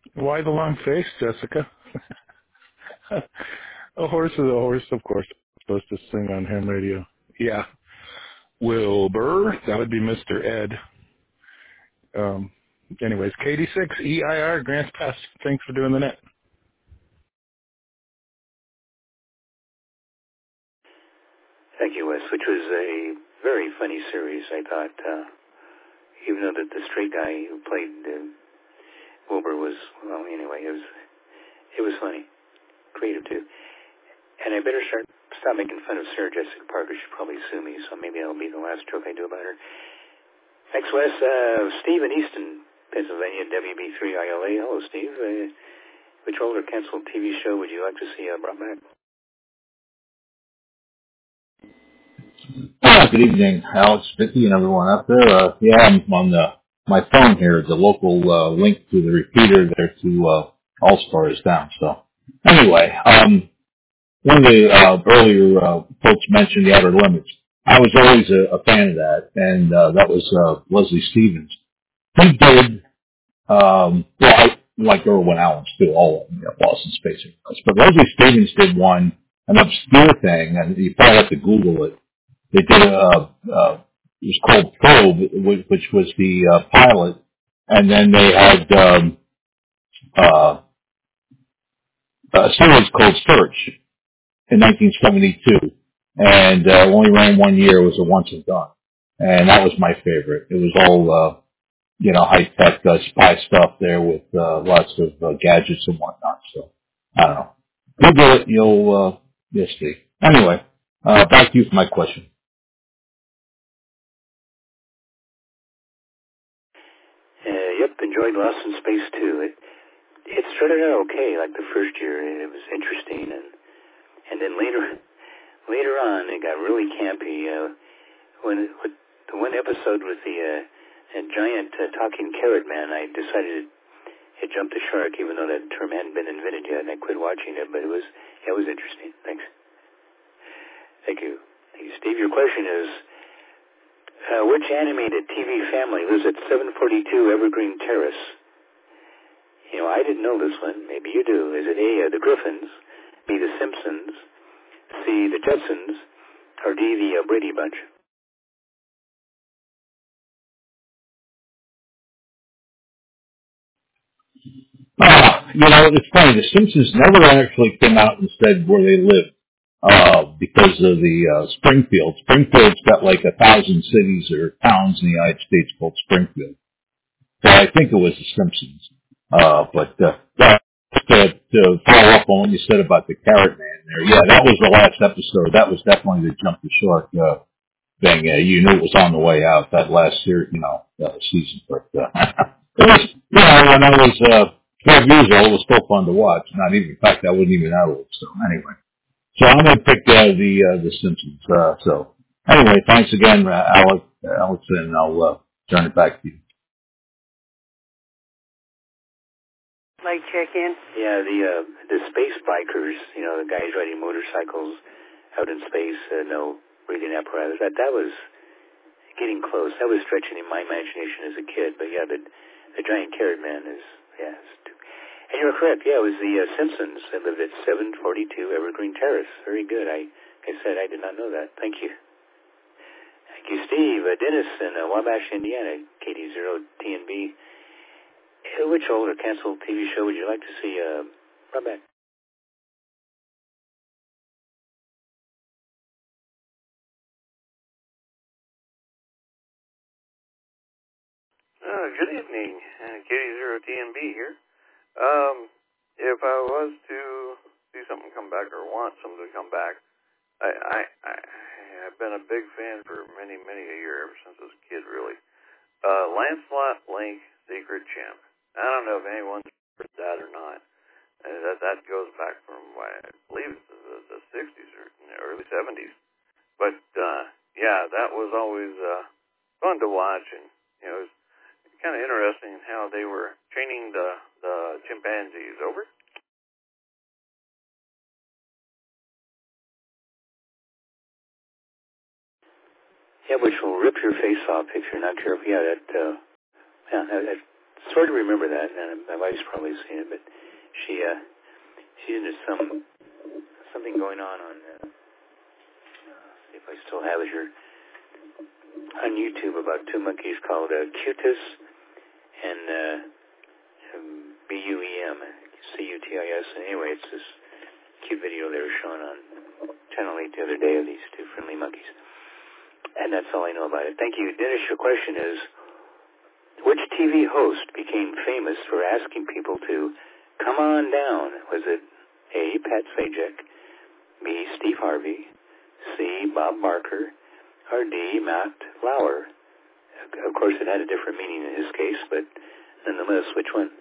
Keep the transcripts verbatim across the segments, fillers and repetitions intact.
Why the long face, Jessica? A horse is a horse, of course. Supposed to sing on ham radio. Yeah. Wilbur, that would be Mister Ed. Um, anyways, K D six E I R Grants Pass. Thanks for doing the net. Thank you, Wes, which was a very funny series, I thought. Uh, even though that the straight guy who played uh, Wilbur was, well, anyway, it was it was funny, creative too. And I better start stop making fun of Sarah Jessica Parker. She'll probably sue me, so maybe that'll be the last joke I do about her. Thanks, Wes. Uh, Steve in Easton, Pennsylvania, W B three I L A. Hello, Steve. Uh, which older canceled T V show would you like to see uh, brought back? Ah, good evening, Alex, Vicky, and everyone out there. Uh, yeah, I'm on the, my phone here. The local uh, link to the repeater there to uh, All Star is down. So anyway, um, one of the uh, earlier uh, folks mentioned The Outer Limits. I was always a, a fan of that, and uh, that was uh, Leslie Stevens. He did, um, well, I, like Irwin Allen's too, all of them, you know, Boston Space Express. But Leslie Stevens did one, an obscure thing, and you probably have to Google it. They did a, uh, it was called Probe, which was the uh, pilot, and then they had um, uh, a series called Search in nineteen seventy-two, and uh, only ran one year. It was a once and done, and that was my favorite. It was all uh, you know high tech uh, spy stuff there with uh, lots of uh, gadgets and whatnot. So I don't know. Google it, you'll uh, you'll see. Anyway, uh, back to you for my question. Uh, yep, enjoyed Lost in Space too. It it started out okay, like the first year. It was interesting, and and then later later on it got really campy. Uh, when with the one episode with the uh, a giant uh, talking carrot man, I decided it jumped the shark, even though that term hadn't been invented yet, and I quit watching it. But it was it was interesting. Thanks. Thank you. Thank you, Steve. Your question is, uh, which animated T V family lives at seven forty-two Evergreen Terrace? You know, I didn't know this one. Maybe you do. Is it A, uh, the Griffins, B, the Simpsons, C, the Jetsons, or D, the uh, Brady Bunch? Uh, you know, it's funny. The Simpsons never actually came out and said where they lived uh, because of the uh, Springfield. Springfield's got like a thousand cities or towns in the United States called Springfield. So I think it was the Simpsons. Uh, but uh, that, to, to follow up on what you said about the Carrot Man there, yeah, that was the last episode. That was definitely the jump the shark uh, thing. Uh, you knew it was on the way out, that last year, you know, uh, season. But uh, it was, you know, when I was uh, twelve years old, it was still fun to watch. Not even, in fact, I wasn't even that old. So anyway, so I'm going to pick uh, the uh, the Simpsons. Uh, so anyway, thanks again, uh, Alex, Alex, and I'll uh, turn it back to you. Like check in? Yeah, the uh, the space bikers, you know, the guys riding motorcycles out in space, uh, no breathing apparatus. That that was getting close. That was stretching in my imagination as a kid. But yeah, the the giant carrot man is, yeah. It's too, and you're correct. Yeah, it was the uh, Simpsons that lived at seven forty-two Evergreen Terrace. Very good. I I said I did not know that. Thank you. Thank you, Steve. Uh, Dennis in uh, Wabash, Indiana, K D zero T N B. Uh, Which old or canceled T V show would you like to see uh, brought back? Uh, good evening, uh, K D zero T N B here. Um, if I was to see something come back or want something to come back, I, I, I have been a big fan for many, many a year, ever since I was a kid, really. Uh, Lancelot Link, Secret Champ. I don't know if anyone's heard that or not. Uh, that that goes back from, I believe, the, the sixties or early seventies. But, uh, yeah, that was always uh, fun to watch, and, you know, it was kind of interesting how they were training the, the chimpanzees. Over? Yeah, which will rip your face off if you're not careful. Yeah, that, uh, yeah, that, that sort of remember that, and my wife's probably seen it, but she, uh, she's into some, something going on on, uh, see if I still have it here, on YouTube about two monkeys called uh, Cutis and uh, um, B U E M, C U T I S. Anyway, it's this cute video they were showing on Channel eight the other day of these two friendly monkeys. And that's all I know about it. Thank you. Dennis, your question is, which T V host became famous for asking people to come on down? Was it A, Pat Sajak, B, Steve Harvey, C, Bob Barker, or D, Matt Lauer? Of course, it had a different meaning in his case, but nonetheless, which one?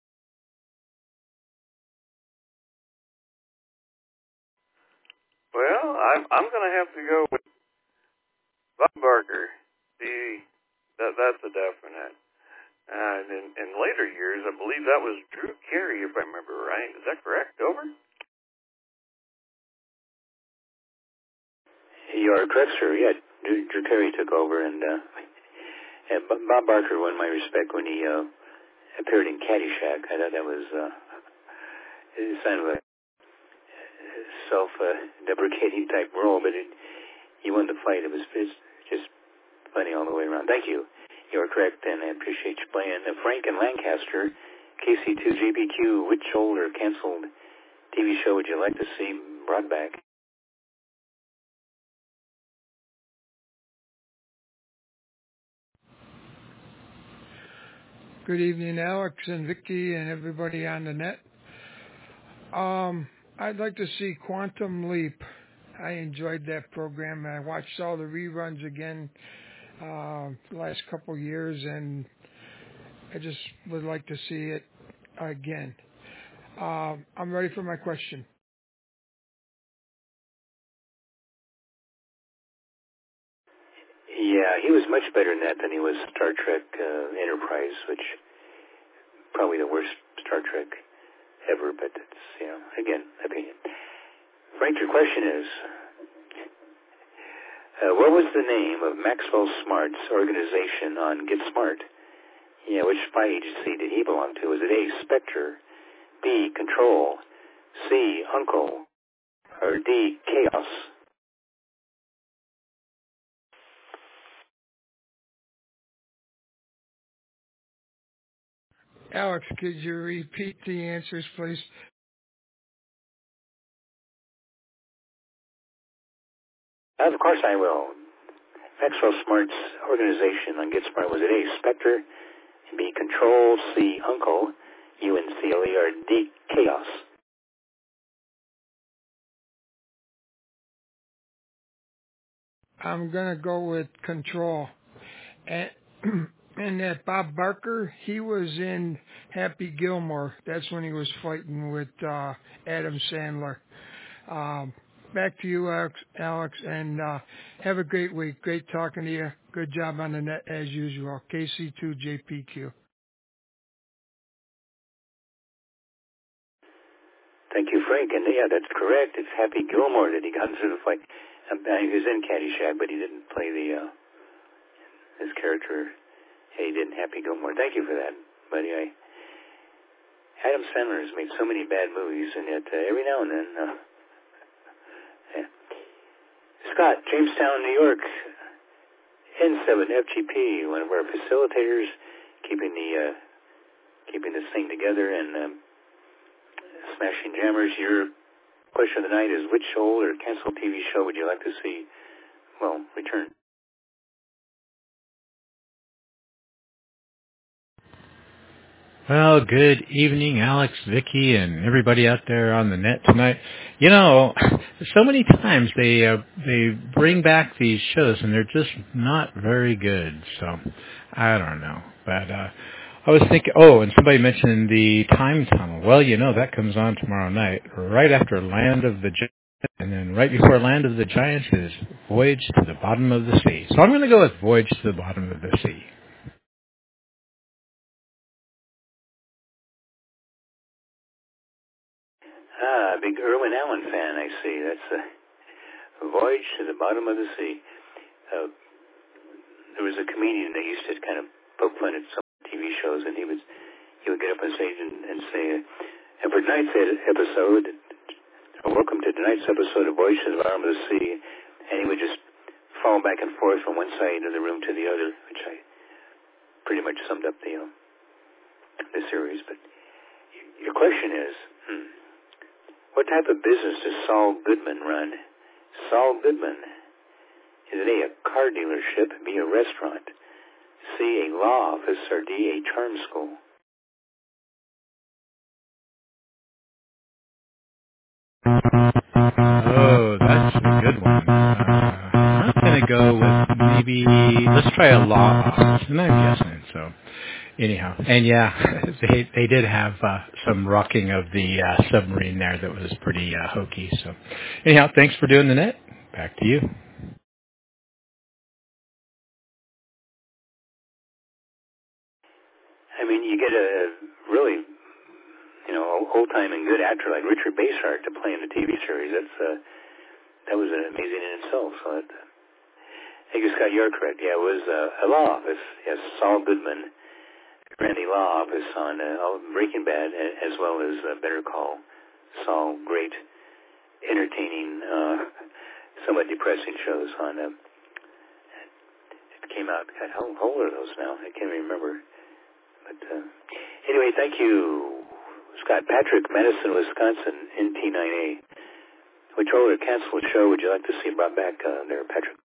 Well, I'm I'm going to have to go with Bob Barker. The that that's a definite. And in, in later years, I believe that was Drew Carey, if I remember right. Is that correct? Over? You are correct, sir. Yeah, Drew, Drew Carey took over, and, uh, and Bob Barker won my respect when he uh, appeared in Caddyshack. I thought that was uh, kind of a self-deprecating type role, but it, he won the fight. It was just, just funny all the way around. Thank you. You are correct, and I appreciate you playing. Uh, Frank in Lancaster, K C two J P Q, which old or canceled T V show would you like to see brought back? Good evening, Alex and Vicky and everybody on the net. Um, I'd like to see Quantum Leap. I enjoyed that program. I watched all the reruns again uh, the last couple years, and I just would like to see it again. Um, I'm ready for my question. Yeah, he was much better in that than he was Star Trek uh, Enterprise, which probably the worst Star Trek ever, but it's, you know, again, opinion. Frank, your question is, uh, what was the name of Maxwell Smart's organization on Get Smart? Yeah, which spy agency did he belong to? Was it A, Spectre, B, Control, C, Uncle, or D, Chaos? Alex, could you repeat the answers, please? Of course I will. Maxwell Smart's organization on Get Smart, was it A, Spectre, B, Control, C, Uncle, U N C L E, or D, Chaos? I'm going to go with Control. And, and that Bob Barker, he was in Happy Gilmore. That's when he was fighting with uh, Adam Sandler. Um, back to you, Alex, Alex and uh, have a great week. Great talking to you. Good job on the net as usual. K C two J P Q. Thank you, Frank. And yeah, that's correct. It's Happy Gilmore that he got into the fight. Um, he was in Caddyshack, but he didn't play the uh, his character. He did in Happy Gilmore. Thank you for that, buddy. I, Adam Sandler has made so many bad movies, and yet uh, every now and then, uh, yeah. Scott, Jamestown, New York, N seven F G P, one of our facilitators, keeping the uh, keeping this thing together, and um, Smashing Jammers. Your question of the night is, which old or canceled T V show would you like to see, well, return? Well, good evening, Alex, Vicky, and everybody out there on the net tonight. You know, so many times they uh, they bring back these shows, and they're just not very good. So, I don't know. But uh, I was thinking, oh, and somebody mentioned the Time Tunnel. Well, you know, that comes on tomorrow night, right after Land of the Giants, and then right before Land of the Giants is Voyage to the Bottom of the Sea. So I'm going to go with Voyage to the Bottom of the Sea. Ah, a big Irwin Allen fan, I see. That's a Voyage to the Bottom of the Sea. Uh, there was a comedian that used to kind of poke fun at some T V shows, and he would he would get up on stage and, and say, and for tonight's episode, welcome to tonight's episode of Voices of Arm of the Sea, and he would just fall back and forth from one side of the room to the other, which I pretty much summed up the, you know, the series. But your question is, hmm, what type of business does Saul Goodman run? Saul Goodman. Is it A, a car dealership, B, a restaurant, C, a law office, or D, a charm school? Oh, that's a good one. Uh, I'm going to go with maybe, let's try a law office, and I'm guessing, so anyhow. And yeah, they they did have uh, some rocking of the uh, submarine there that was pretty uh, hokey. So anyhow, thanks for doing the net. Back to you. I mean, you get a really, you know, old-time and good actor like Richard Basehart to play in the T V series. That's uh, that was amazing in itself. So it, I think, Scott, you're correct. Yeah, it was uh, a law office. Yes, Saul Goodman ran the law office on uh, Breaking Bad, as well as uh, Better Call Saul. Great, entertaining, uh, somewhat depressing shows on. Uh, it came out. God, how, how old are those now? I can't even remember. But uh, anyway, thank you, Scott Patrick, Madison, Wisconsin, N T nine A. We told her to cancel the show. Would you like to see it brought back uh, there, Patrick?